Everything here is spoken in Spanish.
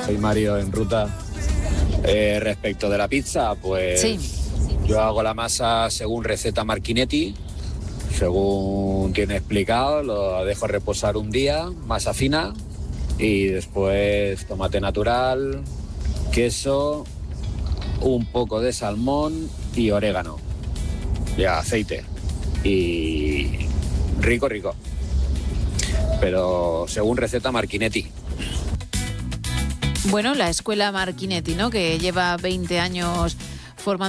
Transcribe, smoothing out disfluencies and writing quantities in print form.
Soy Mario en ruta. Respecto de la pizza, pues Sí. yo hago la masa según receta Marchinetti, según tiene explicado, lo dejo reposar un día, masa fina, y después tomate natural, queso, un poco de salmón y orégano, y aceite. Y rico, rico. Pero según receta Marchinetti. Bueno, la escuela Marchinetti, ¿no? Que lleva 20 años formando